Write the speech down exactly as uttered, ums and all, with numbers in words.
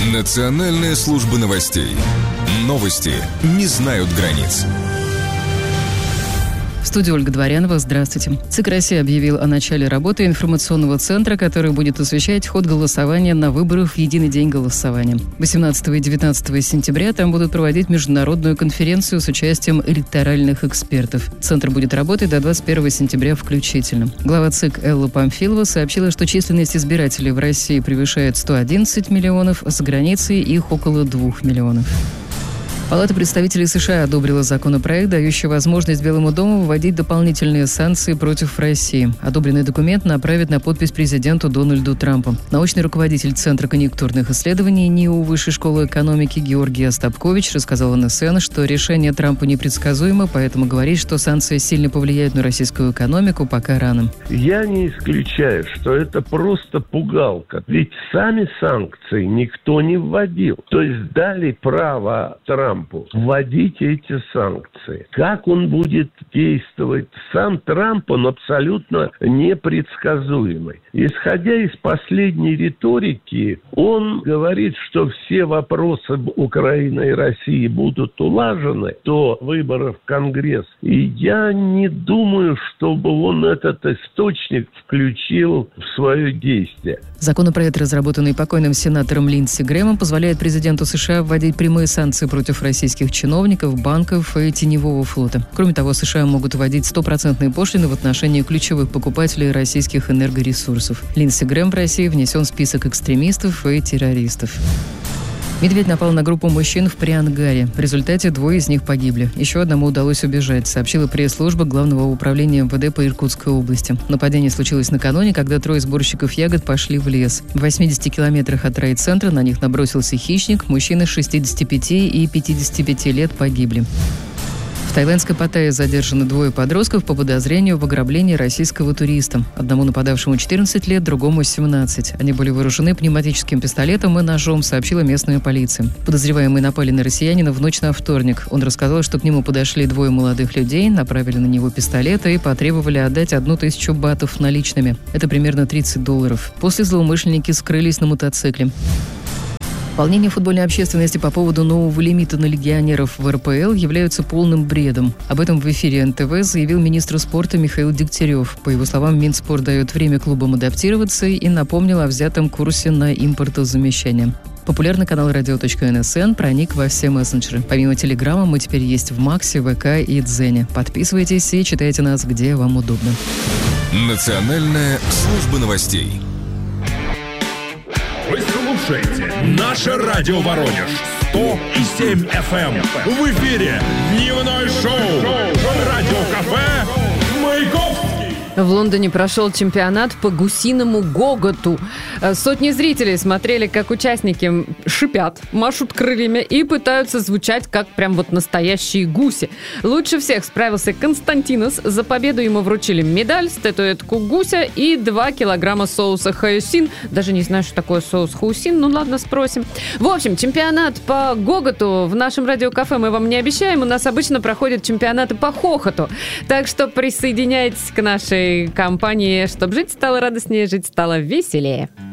Национальная служба новостей. Новости не знают границ. В студии Ольга Дворянова. Здравствуйте. ЦИК России объявил о начале работы информационного центра, который будет освещать ход голосования на выборах в единый день голосования. восемнадцатого и девятнадцатого сентября там будут проводить международную конференцию с участием электоральных экспертов. Центр будет работать до двадцать первого сентября включительно. Глава ЦИК Элла Памфилова сообщила, что численность избирателей в России превышает сто одиннадцать миллионов, а за границей их около двух миллионов. Палата представителей США одобрила законопроект, дающий возможность Белому дому вводить дополнительные санкции против России. Одобренный документ направит на подпись президенту Дональду Трампу. Научный руководитель Центра конъюнктурных исследований НИУ Высшей школы экономики Георгий Остапкович рассказал эн эс эн, что решение Трампа непредсказуемо, поэтому говорить, что санкции сильно повлияют на российскую экономику, пока рано. Я не исключаю, что это просто пугалка. Ведь сами санкции никто не вводил. То есть дали право Трампу вводить эти санкции. Как он будет действовать? Сам Трамп, он абсолютно непредсказуемый. Исходя из последней риторики, он говорит, что все вопросы Украины и России будут улажены до выборов в Конгресс. И я не думаю, чтобы он этот источник включил в свое действие. Законопроект, разработанный покойным сенатором Линдси Грэмом, позволяет президенту США вводить прямые санкции против российских чиновников, банков и теневого флота. Кроме того, США могут вводить стопроцентные пошлины в отношении ключевых покупателей российских энергоресурсов. Линдси Грэм в России внесен в список экстремистов и террористов. Медведь напал на группу мужчин в Приангаре. В результате двое из них погибли. Еще одному удалось убежать, сообщила пресс-служба Главного управления эм вэ дэ по Иркутской области. Нападение случилось накануне, когда трое сборщиков ягод пошли в лес. В восьмидесяти километрах от райцентра на них набросился хищник. Мужчины шестидесяти пяти и пятидесяти пяти лет погибли. В таиландской Паттайе задержаны двое подростков по подозрению в ограблении российского туриста. Одному нападавшему четырнадцать лет, другому семнадцать. Они были вооружены пневматическим пистолетом и ножом, сообщила местная полиция. Подозреваемые напали на россиянина в ночь на вторник. Он рассказал, что к нему подошли двое молодых людей, направили на него пистолеты и потребовали отдать одну тысячу батов наличными. Это примерно тридцать долларов. После злоумышленники скрылись на мотоцикле. Волнения футбольной общественности по поводу нового лимита на легионеров в эр пэ эл являются полным бредом. Об этом в эфире эн тэ вэ заявил министр спорта Михаил Дегтярев. По его словам, Минспорт дает время клубам адаптироваться и напомнил о взятом курсе на импортозамещение. Популярный канал радио точка эн эс эн проник во все мессенджеры. Помимо Телеграма мы теперь есть в Максе, вэ ка и Дзене. Подписывайтесь и читайте нас, где вам удобно. Национальная служба новостей. Вы слушаете наше радио Воронеж сто семь эф эм. В эфире дневное шоу Радио Кафе Маяковский. В Лондоне прошел чемпионат по гусиному гоготу. Сотни зрителей смотрели, как участники шипят, машут крыльями и пытаются звучать как прям вот настоящие гуси. Лучше всех справился Константинос. За победу ему вручили медаль, статуэтку гуся и два килограмма соуса хаусин. Даже не знаю, что такое соус хаусин, ну ладно, спросим. В общем, чемпионат по гоготу в нашем радиокафе мы вам не обещаем. У нас обычно проходят чемпионаты по хохоту. Так что присоединяйтесь к нашей компании, чтобы жить стало радостнее, жить стало веселее.